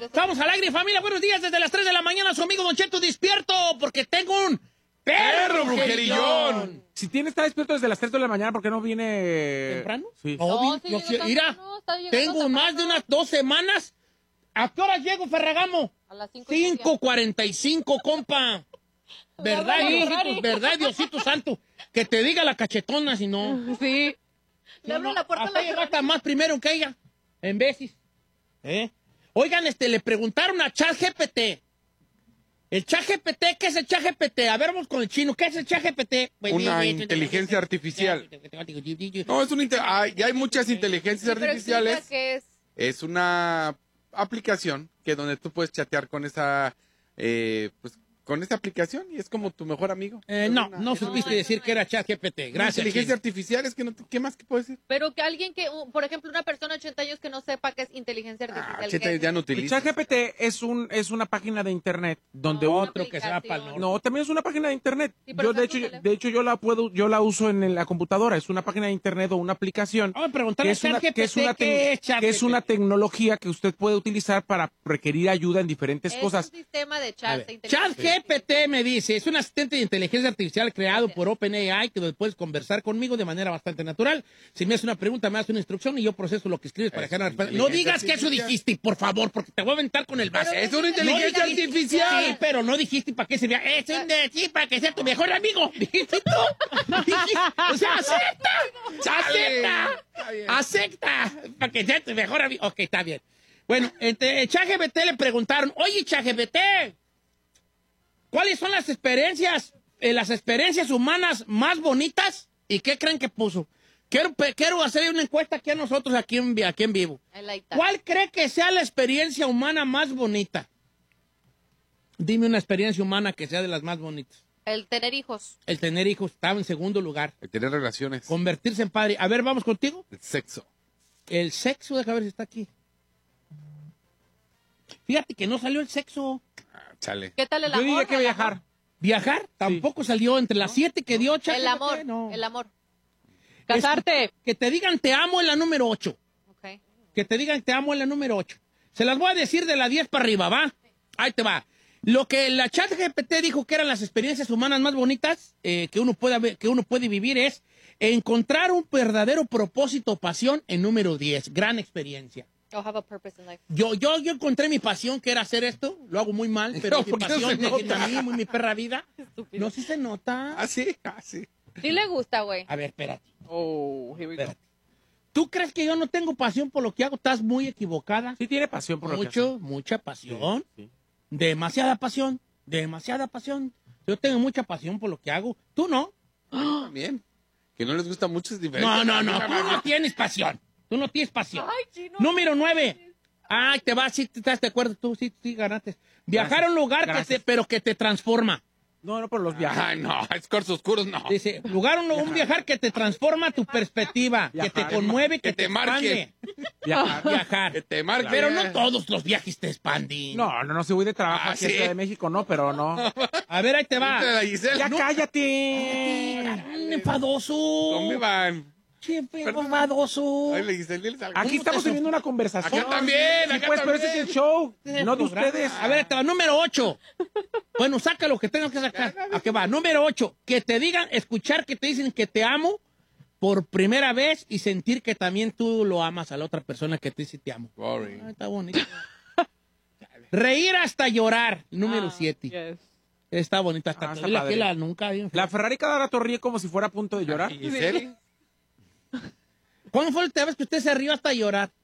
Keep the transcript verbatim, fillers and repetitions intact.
Estamos al aire, familia. Buenos días desde las tres de la mañana. Su amigo Don Cheto despierto porque tengo un perro brujerillón. Si tiene está despierto desde las tres de la mañana, ¿por qué no viene temprano? Sí. Obvio. No, sí Yo llegó sí- temprano, mira, está llegando tengo temprano. más de unas dos semanas. ¿A qué hora llego, Ferragamo? A las cinco y media. cinco cuarenta y cinco, compa. ¿Verdad, Vamos, Diosito? Ferrari. ¿Verdad, Diosito Santo? Que te diga la cachetona, si no. Sí. Le No, abro no, la puerta a hasta la ella gasta más primero que ella. En veces. ¿Eh? Oigan, este, le preguntaron a ChatGPT. El ChatGPT, ¿qué es el ChatGPT? A ver, vamos con el chino. ¿Qué es el ChatGPT? Pues, Una sí, inteligencia artificial. No, es una inte- hay, ya hay muchas inteligencias Sí, pero explica artificiales. qué es. Es una aplicación que donde tú puedes chatear con esa, eh, pues, con esa aplicación y es como tu mejor amigo. Eh, Es no, una- no es supiste no, decir no, que era ChatGPT. una Gracias. inteligencia chino. artificial, es que no, te- ¿qué más que puedo decir? Pero que alguien que, uh, por ejemplo, una persona de ochenta años que no sepa qué es inteligencia Ah, artificial. cheta, ¿qué es? ya no El utilizo. ChatGPT es un es una página de internet donde No, otro Otro que sea para el norte. no, también es una página de internet. Sí, pero Yo de está en hecho tu yo- de hecho yo la puedo yo la uso en la computadora, es una página de internet o una aplicación Vamos a preguntarle que a es una ChatGPT que es una qué tec- es ChatGPT. que es una tecnología que usted puede utilizar para requerir ayuda en diferentes Es cosas. un sistema de A chat. ver, de inteligencia ChatGPT me dice, es un asistente de inteligencia artificial creado por OpenAI que donde puedes conversar conmigo de manera bastante natural. Si me haces una pregunta, me haces una instrucción y yo proceso lo que escribes para Es dejar una una respuesta. No inteligencia digas que eso artificial. dijiste, por favor, porque te voy a aventar con el vaso. Pero Es una dijiste- inteligencia no dijiste- artificial. Sí, pero no dijiste para qué servía. Es un de sí, para que sea tu mejor amigo. Dijiste tú. Dijiste- o sea, acepta. Acepta. Está bien. Acepta. Para que sea tu mejor amigo. Ok, está bien. Bueno, este, ChatGPT le preguntaron, oye, ChatGPT, ¿cuáles son las experiencias, eh, las experiencias humanas más bonitas? ¿Y qué creen que puso? Quiero, pe- quiero hacer una encuesta aquí a nosotros, aquí en, vi- aquí en vivo. I like that. ¿Cuál cree que sea la experiencia humana más bonita? Dime una experiencia humana que sea de las más bonitas. El tener hijos. El tener hijos estaba en segundo lugar. El tener relaciones. Convertirse en padre. A ver, vamos contigo. El sexo. El sexo, déjame ver si está aquí. Fíjate que no salió el sexo. Ah, chale. ¿Qué tal el Yo amor? diría que El viajar. amor. Viajar tampoco salió entre las siete que dio ChatGPT. El amor. No. El amor. Es Casarte. Que te digan te amo en la número ocho. Ok. Que te digan te amo en la número ocho. Se las voy a decir de la diez para arriba, ¿va? Ahí te va. Lo que la ChatGPT dijo que eran las experiencias humanas más bonitas eh, que, uno puede, haber- que uno puede vivir es encontrar un verdadero propósito o pasión en número diez. Gran experiencia. You'll have a purpose in life. Yo, yo, yo encontré mi pasión, que era hacer esto. Lo hago muy mal, pero No, mi ¿por qué no pasión, se déjenme nota? a mí, muy mi perra vida. No, sí se nota. Ah, sí, ah, sí. Sí le gusta, güey. A ver, espérate. Oh, here we go. Espérate. ¿Tú crees que yo no tengo pasión por lo que hago? Estás muy equivocada. Sí tiene pasión por lo que Mucho, hace. mucha pasión. Sí. Demasiada pasión. Demasiada pasión. Yo tengo mucha pasión por lo que hago. Tú no. También. Que no les gusta mucho es diferente. No, no, A mí no. me Tú mama. no tienes pasión. Tú no tienes pasión. Ay, chino. Número nueve. Ay, te vas, sí, estás de acuerdo. Tú sí, sí, ganaste. Viajar a un lugar, que te, Gracias. pero que te transforma. No, no por los viajes. Ay, no, es cuartos oscuros, no. Dice, lugar, un, un viajar que te transforma tu perspectiva, que te Viajar. conmueve, que, Que te te marque. expande. Viajar. Viajar. Que te marque. Pero no todos los viajes te expanden. No, no, no, si voy de trabajo Ah, aquí a ¿sí? Ciudad de México, no, pero no. A ver, ahí te va. Pregúntale a Giselle. ¡Ya No, cállate! Mm, enfadoso. ¿Dónde van? Che, enfadoso. Ay, le Giselle, diles algo. Aquí estamos te teniendo una conversación. Acá también, Sí, acá pues, pero ese también. es el show, Este es el no de programa. ustedes. A ver, ahí te va. Número ocho. Bueno, saca lo que tengo que sacar. ¿A qué va? Número ocho. Que te digan, escuchar que te dicen que te amo por primera vez y sentir que también tú lo amas a la otra persona que te dice te amo. Boring. Ah, está bonito. Reír hasta llorar. Número Ah, siete. yes. Está bonita. Hasta Ah, te está doy la padre. pela nunca. bien feo. La Ferrari cada rato ríe como si fuera a punto de llorar. ¿Y Giselle? ¿Cuándo fue la última vez que usted se rió hasta llorar?